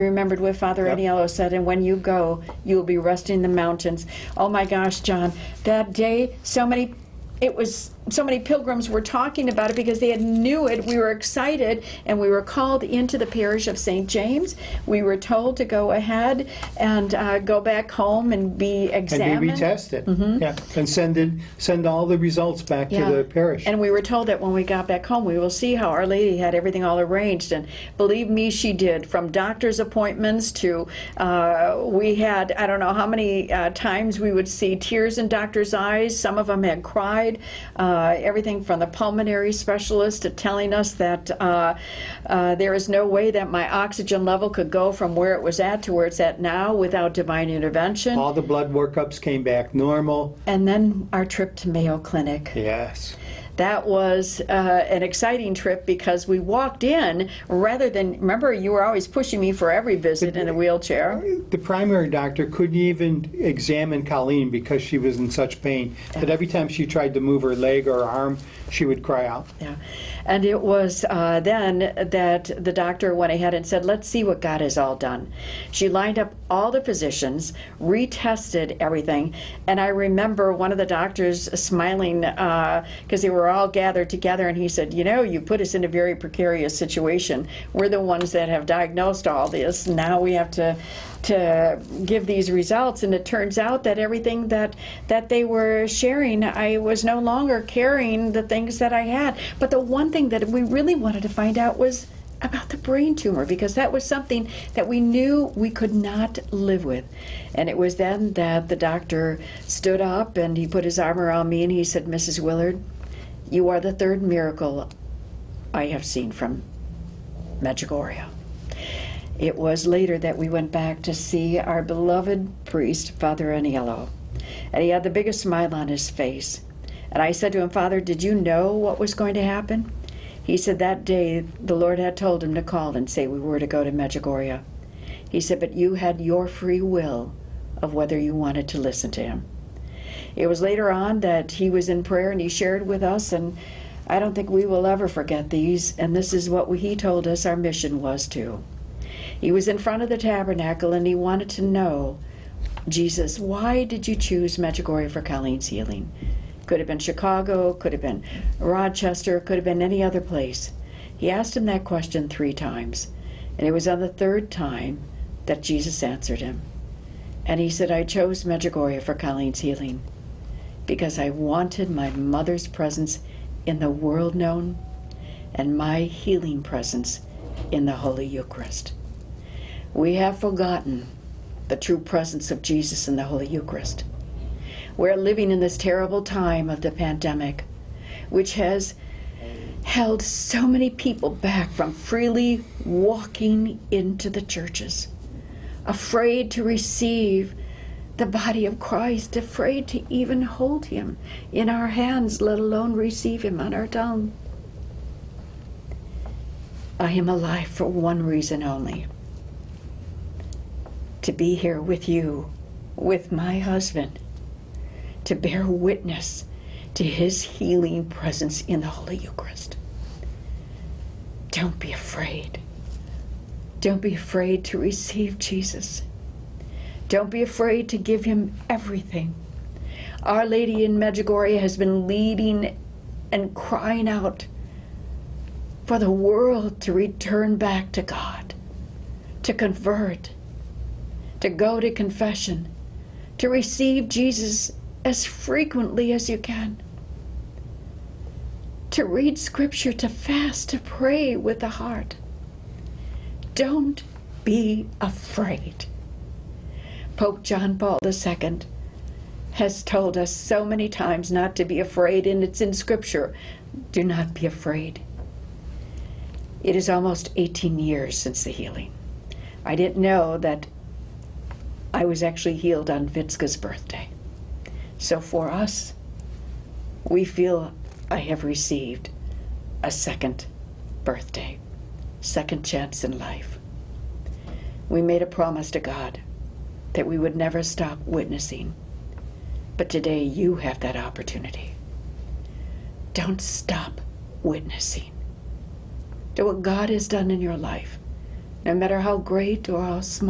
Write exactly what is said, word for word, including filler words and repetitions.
remembered what Father Yep. Aniello said, and when you go, you will be resting in the mountains. Oh my gosh, John, that day, so many, it was, so many pilgrims were talking about it because they had knew it. We were excited, and we were called into the parish of Saint James. We were told to go ahead and uh, go back home and be examined. And be retested. Yeah, and send it, send all the results back Yeah. to the parish. And we were told that when we got back home, we will see how Our Lady had everything all arranged. And believe me, she did. From doctor's appointments to, uh, we had, I don't know how many uh, times we would see tears in doctor's eyes. Some of them had cried. Uh, everything from the pulmonary specialist to telling us that uh, uh, there is no way that my oxygen level could go from where it was at to where it's at now without divine intervention. All the blood workups came back normal. And then our trip to Mayo Clinic. Yes. That was uh, an exciting trip because we walked in rather than, remember, you were always pushing me for every visit in a wheelchair. The primary doctor couldn't even examine Colleen because she was in such pain that every time she tried to move her leg or arm, she would cry out. Yeah. And it was uh, then that the doctor went ahead and said, let's see what God has all done. She lined up all the physicians, retested everything, and I remember one of the doctors smiling because uh, they were all gathered together, and he said, you know, you put us in a very precarious situation. We're the ones that have diagnosed all this. Now we have to to give these results, and it turns out that everything that that they were sharing, I was no longer carrying the things that I had. But the one thing that we really wanted to find out was about the brain tumor, because that was something that we knew we could not live with. And it was then that the doctor stood up and he put his arm around me and he said, Missus Willard, you are the third miracle I have seen from Medjugorje. It was later that we went back to see our beloved priest, Father Aniello, and he had the biggest smile on his face. And I said to him, Father, did you know what was going to happen? He said that day the Lord had told him to call and say we were to go to Medjugorje. He said, but you had your free will of whether you wanted to listen to him. It was later on that he was in prayer and he shared with us, and I don't think we will ever forget these, and this is what he told us our mission was too. He was in front of the tabernacle and he wanted to know, Jesus, why did you choose Medjugorje for Colleen's healing? Could have been Chicago, could have been Rochester, could have been any other place. He asked him that question three times, and it was on the third time that Jesus answered him. And he said, I chose Medjugorje for Colleen's healing because I wanted my mother's presence in the world known and my healing presence in the Holy Eucharist. We have forgotten the true presence of Jesus in the Holy Eucharist. We're living in this terrible time of the pandemic, which has held so many people back from freely walking into the churches, afraid to receive the body of Christ, afraid to even hold him in our hands, let alone receive him on our tongue. I am alive for one reason only: to be here with you, with my husband, to bear witness to his healing presence in the Holy Eucharist. Don't be afraid. Don't be afraid to receive Jesus. Don't be afraid to give him everything. Our Lady in Medjugorje has been leading and crying out for the world to return back to God, to convert, to go to confession, to receive Jesus as frequently as you can, to read scripture, to fast, to pray with the heart. Don't be afraid. Pope John Paul the Second has told us so many times not to be afraid, and it's in scripture. Do not be afraid. It is almost eighteen years since the healing. I didn't know that I was actually healed on Vitska's birthday. So for us, we feel I have received a second birthday, second chance in life. We made a promise to God that we would never stop witnessing, but today you have that opportunity. Don't stop witnessing to what God has done in your life. no matter how great or how small.